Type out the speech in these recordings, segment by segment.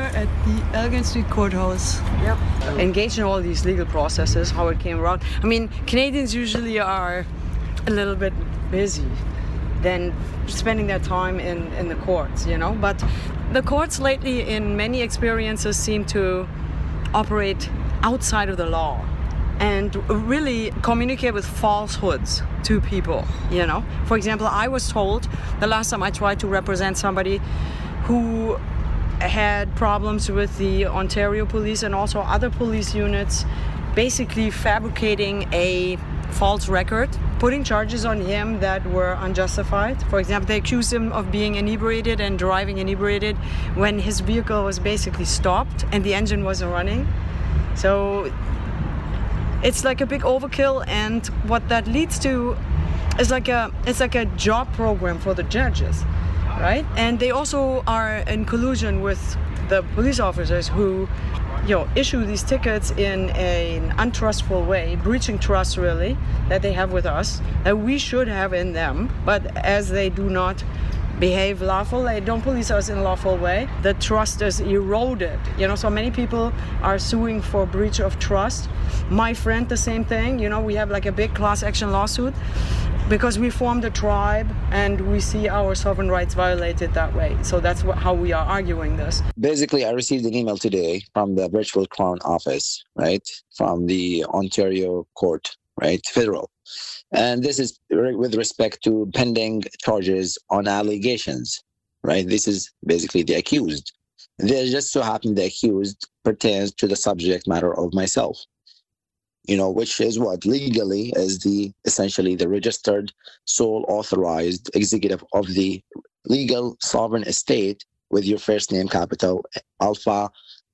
at the Elgin Street Courthouse. Yep. Engaged in all these legal processes, how it came around. I mean, Canadians usually are a little bit busy than spending their time in the courts, you know. But the courts lately, in many experiences, seem to operate outside of the law and really communicate with falsehoods to people, you know. For example, I was told the last time I tried to represent somebody who had problems with the Ontario police and also other police units, basically fabricating a false record, putting charges on him that were unjustified. For example, they accused him of being inebriated and driving inebriated when his vehicle was basically stopped and the engine wasn't running. So it's like a big overkill, and what that leads to is like a job program for the judges, right? And they also are in collusion with the police officers who, you know, issue these tickets in an untrustful way, breaching trust really that they have with us, that we should have in them. But as they do not behave lawful, they don't police us in a lawful way, the trust is eroded. You know, so many people are suing for breach of trust. My friend, the same thing. You know, we have like a big class action lawsuit because we formed a tribe and we see our sovereign rights violated that way. So that's how we are arguing this. Basically, I received an email today from the Virtual Crown Office, right? From the Ontario Court, right? Federal. And this is with respect to pending charges on allegations, right? This is basically the accused. There just so happen the accused pertains to the subject matter of myself, you know, which is what legally is essentially the registered sole authorized executive of the legal sovereign estate with your first name capital Alpha.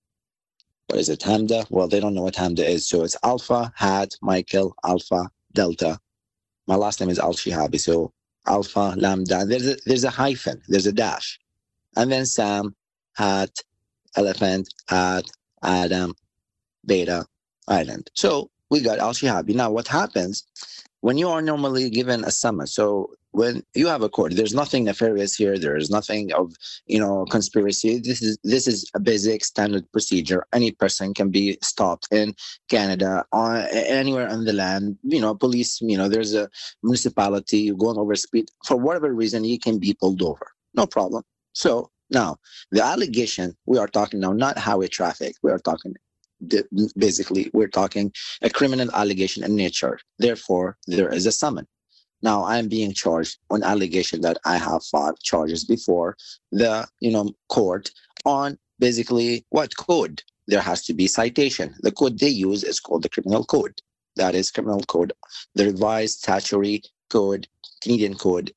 What is it? Hamda? Well, they don't know what Hamda is. So it's Alpha, Hat, Michael, Alpha, Delta. My last name is Al-Shihabi. So Alpha, Lambda. There's a hyphen. There's a dash. And then Sam, Hat, Elephant, Hat, Adam, Beta, Island. So we got Al-Shihabi. Now, what happens when you are normally given a summons? So when you have a court, there's nothing nefarious here. There is nothing of, you know, conspiracy. This is a basic standard procedure. Any person can be stopped in Canada or anywhere on the land. You know, police, you know, there's a municipality, you're going over speed. For whatever reason, you can be pulled over. No problem. So now the allegation we are talking now, not highway traffic. We are talking basically, we're talking a criminal allegation in nature. Therefore, there is a summons. Now I'm being charged on allegation that I have filed charges before the, you know, court on basically what code? There has to be citation. The code they use is called the criminal code. That is criminal code, the revised statutory code, Canadian code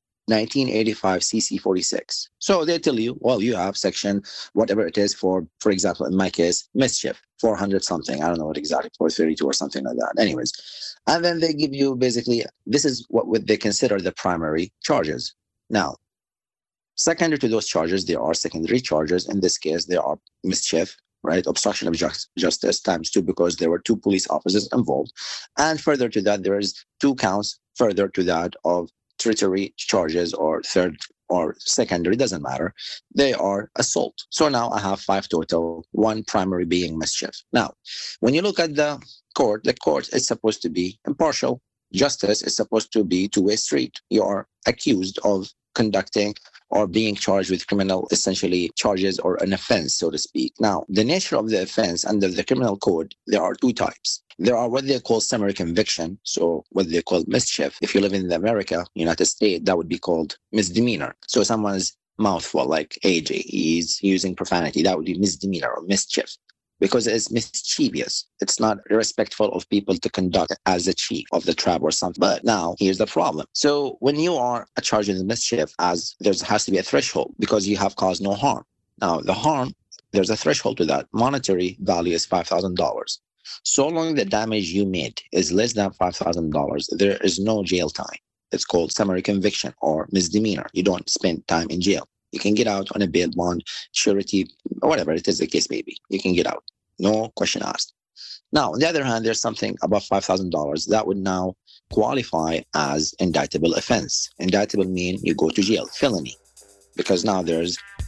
1985 CC 46. So they tell you, well, you have section, whatever it is for example, in my case, mischief, 400 something. I don't know what exactly, 432 or something like that. Anyways. And then they give you basically, this is what would they consider the primary charges. Now, secondary to those charges, there are secondary charges. In this case, there are mischief, right? Obstruction of justice ×2 because there were 2 police officers involved. And further to that, there is 2 counts further to that of tertiary charges or third or secondary, doesn't matter. They are assault. So now I have 5 total, 1 primary being mischief. Now, when you look at the court is supposed to be impartial. Justice is supposed to be two-way street. You are accused of conducting or being charged with criminal, essentially charges or an offense, so to speak. Now, the nature of the offense under the criminal code, there are 2 types. There are what they call summary conviction, so what they call mischief. If you live in America, United States, that would be called misdemeanor. So someone's mouthful, like AJ, he's using profanity, that would be misdemeanor or mischief. Because it's mischievous. It's not respectful of people to conduct as a chief of the tribe or something. But now, here's the problem. So when you are charged with mischief, as there has to be a threshold because you have caused no harm. Now, the harm, there's a threshold to that. Monetary value is $5,000. So long the damage you made is less than $5,000, there is no jail time. It's called summary conviction or misdemeanor. You don't spend time in jail. You can get out on a bail bond, surety, whatever it is the case may be. You can get out. No question asked. Now, on the other hand, there's something above $5,000 that would now qualify as indictable offense. Indictable mean you go to jail, felony, because now there's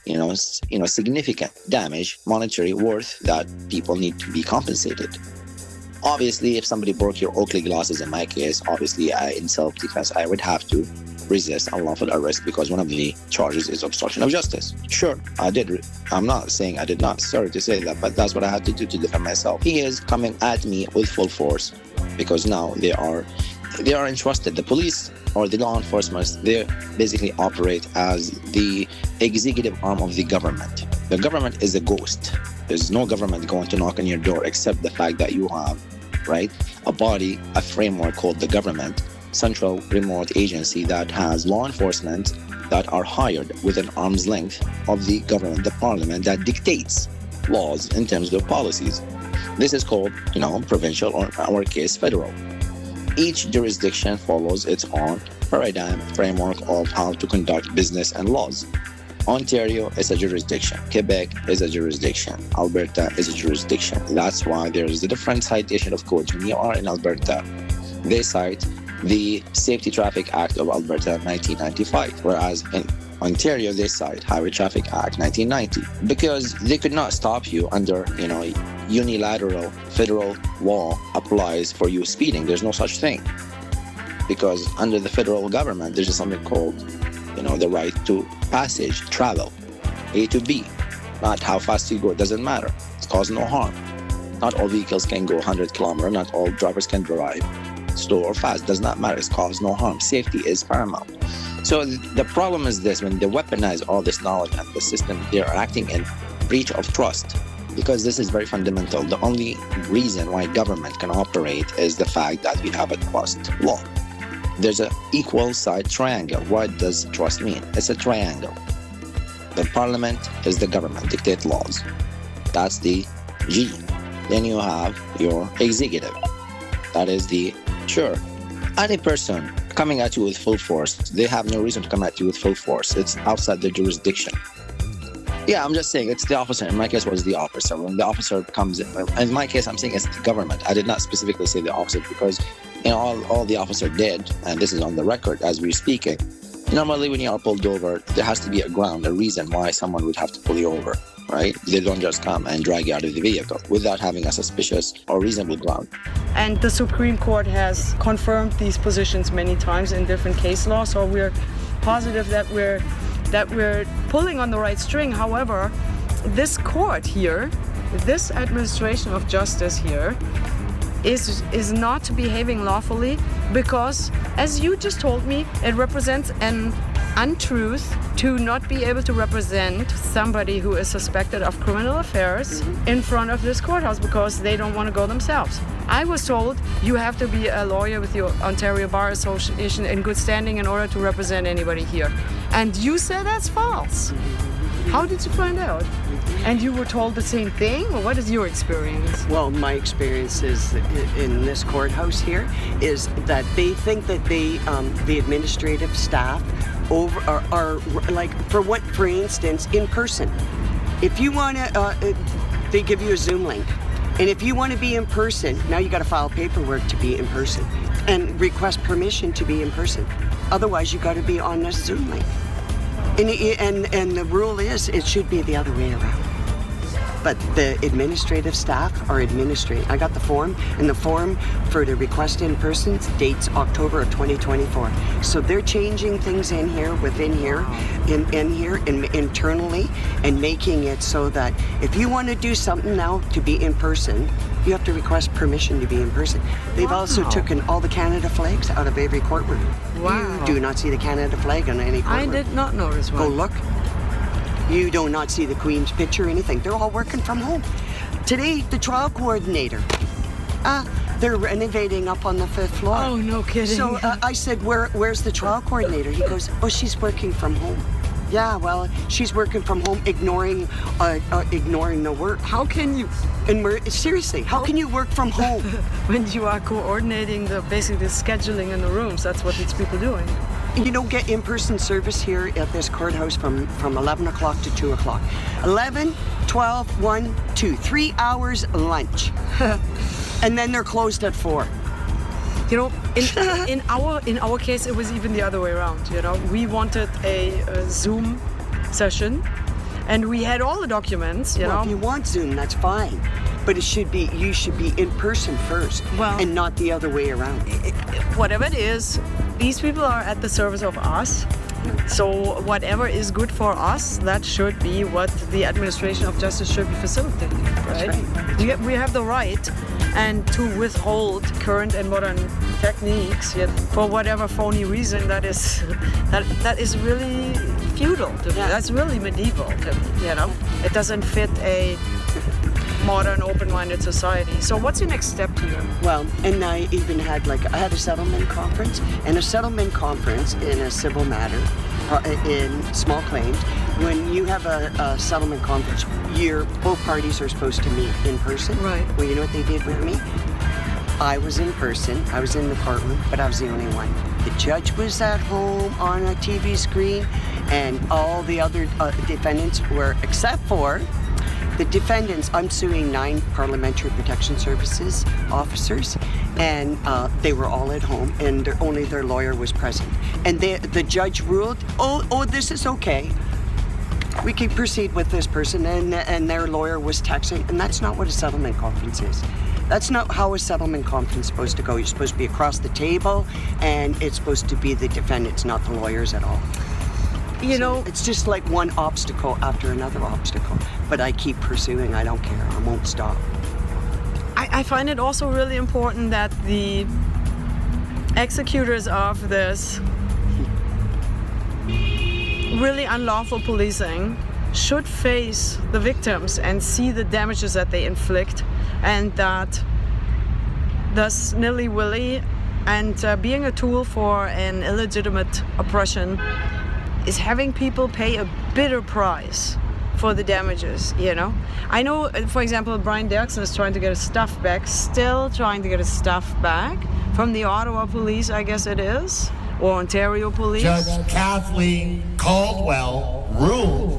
significant damage, monetary worth that people need to be compensated. Obviously, if somebody broke your Oakley glasses, in my case, obviously, in self-defense, I would have to resist unlawful arrest because one of the charges is obstruction of justice. Sure, I did. I'm not saying I did not. Sorry to say that, but that's what I had to do to defend myself. He is coming at me with full force because now they are entrusted. The police or the law enforcement, they basically operate as the executive arm of the government. The government is a ghost. There's no government going to knock on your door except the fact that you have, right, a body, a framework called the government, central remote agency that has law enforcement that are hired within arm's length of the government, the parliament, that dictates laws in terms of policies. This is called, provincial, or in our case, federal. Each jurisdiction follows its own paradigm framework of how to conduct business and laws. Ontario is a jurisdiction. Quebec is a jurisdiction. Alberta is a jurisdiction. That's why there is a different citation of codes. When you are in Alberta, they cite the Safety Traffic Act of Alberta 1995, whereas in Ontario they cite Highway Traffic Act 1990, because they could not stop you under, unilateral federal law applies for you speeding. There's no such thing, because under the federal government there's just something called, the right to passage, travel, A to B. Not how fast you go, it doesn't matter. It causes no harm. Not all vehicles can go 100 kilometers. Not all drivers can drive slow or fast, does not matter. It's cause no harm. Safety is paramount. So the problem is this: when they weaponize all this knowledge and the system, they're acting in breach of trust, because this is very fundamental. The only reason why government can operate is the fact that we have a trust law. There's an equal side triangle. What does trust mean? It's a triangle. The parliament is the government, dictate laws. That's the G. Then you have your executive. That is the sure. Any person coming at you with full force, they have no reason to come at you with full force. It's outside their jurisdiction. Yeah, I'm just saying it's the officer. In my case, was the officer. When the officer comes in my case, I'm saying it's the government. I did not specifically say the officer because all the officer did, and this is on the record as we're speaking. Normally, when you are pulled over, there has to be a ground, a reason why someone would have to pull you over, right? They don't just come and drag you out of the vehicle without having a suspicious or reasonable ground. And the Supreme Court has confirmed these positions many times in different case law, so we're positive that we're pulling on the right string. However, this court here, this administration of justice here, is not behaving lawfully because, as you just told me, it represents an untruth to not be able to represent somebody who is suspected of criminal affairs in front of this courthouse because they don't want to go themselves. I was told you have to be a lawyer with the Ontario Bar Association in good standing in order to represent anybody here. And you said that's false. How did you find out? And you were told the same thing? Or what is your experience? Well, my experience is in this courthouse here is that they think that they, the administrative staff, are like, for instance, in person. If you want to, they give you a Zoom link. And if you want to be in person, now you got to file paperwork to be in person and request permission to be in person. Otherwise, you got to be on a Zoom link. And the rule is it should be the other way around. But the administrative staff are administrating. I got the form, and the form for the request in person dates October of 2024. So they're changing things in here, within here, internally, and making it so that if you want to do something now to be in person, you have to request permission to be in person. They've also taken all the Canada flags out of every courtroom. Wow. You do not see the Canada flag on any courtroom. I did not notice one. Go look. You do not see the Queen's picture or anything. They're all working from home. Today, the trial coordinator, they're renovating up on the 5th floor. Oh, no kidding. So I said, where's the trial coordinator? He goes, oh, she's working from home. Yeah, well, she's working from home, ignoring the work. How can you? And seriously, how can you work from home? When you are coordinating basically the scheduling in the rooms, that's what these people doing. You don't get in-person service here at this courthouse from 11 o'clock to 2 o'clock. 11, 12, 1, 2, 3 hours lunch. And then they're closed at 4. You know, in our case, it was even the other way around. You know, we wanted a Zoom session, and we had all the documents, you know. If you want Zoom, that's fine. But you should be in person first, and not the other way around. Whatever it is, these people are at the service of us. So whatever is good for us, that should be what the administration of justice should be facilitating, right? That's right. We have the right and to withhold current and modern techniques for whatever phony reason that is really feudal to me. That's really medieval to me, you know. It doesn't fit a modern, open-minded society. So what's your next step here? Well, and I even had a settlement conference, and a settlement conference in a civil matter in small claims. When you have a settlement conference, both parties are supposed to meet in person. Right. Well, you know what they did with me? I was in person, I was in the courtroom, but I was the only one. The judge was at home on a TV screen, and all the other defendants were, except for the defendants. I'm suing 9 Parliamentary Protection Services officers, and they were all at home, and only their lawyer was present. And the judge ruled, oh, this is okay. We can proceed with this person, and their lawyer was texting, and that's not what a settlement conference is. That's not how a settlement conference is supposed to go. You're supposed to be across the table, and it's supposed to be the defendants, not the lawyers at all. You know, it's just like one obstacle after another obstacle. But I keep pursuing. I don't care. I won't stop. I find it also really important that the executors of this really unlawful policing should face the victims and see the damages that they inflict, and that thus nilly-willy and being a tool for an illegitimate oppression is having people pay a bitter price for the damages, you know. I know, for example, Brian Derksen is trying to get his stuff back, still trying to get his stuff back from the Ottawa police, I guess it is, or Ontario police. Judge Kathleen Caldwell ruled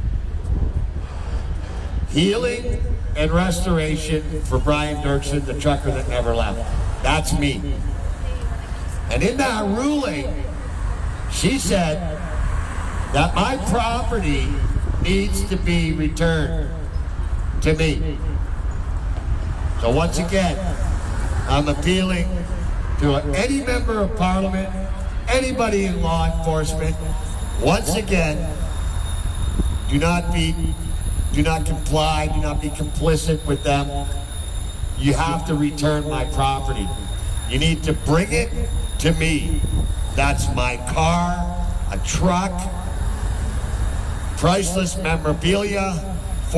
healing and restoration for Brian Derksen, the trucker that never left. That's me. And in that ruling, she said that my property needs to be returned to me. So once again, I'm appealing to any member of Parliament, anybody in law enforcement. Once again, do not comply, do not be complicit with them. You have to return my property. You need to bring it to me. That's my car, a truck, priceless memorabilia,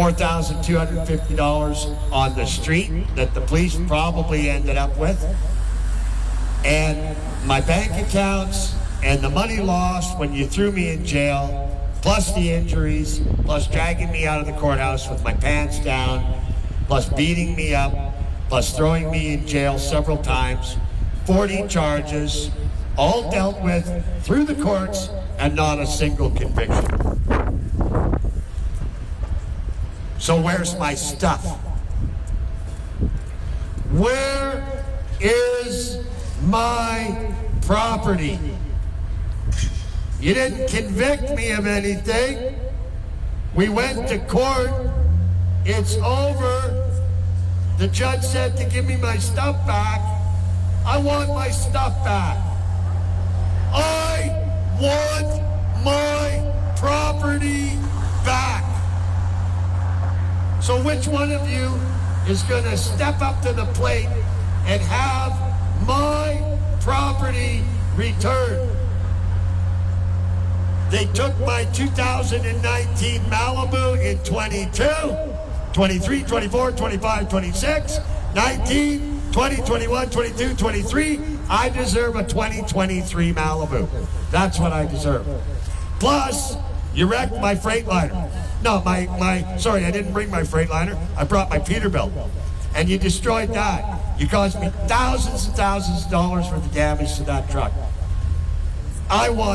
$4,250 on the street that the police probably ended up with, and my bank accounts and the money lost when you threw me in jail, plus the injuries, plus dragging me out of the courthouse with my pants down, plus beating me up, plus throwing me in jail several times, 40 charges, all dealt with through the courts and not a single conviction. So where's my stuff? Where is my property? You didn't convict me of anything. We went to court. It's over. The judge said to give me my stuff back. I want my stuff back. I want my property back. So which one of you is going to step up to the plate and have my property returned? They took my 2019 Malibu in 22, 23, 24, 25, 26, 19, 20, 21, 22, 23. I deserve a 2023 Malibu. That's what I deserve. Plus, you wrecked my Freightliner. No, sorry, I didn't bring my Freightliner. I brought my Peterbilt. And you destroyed that. You caused me thousands and thousands of dollars worth of damage to that truck. I want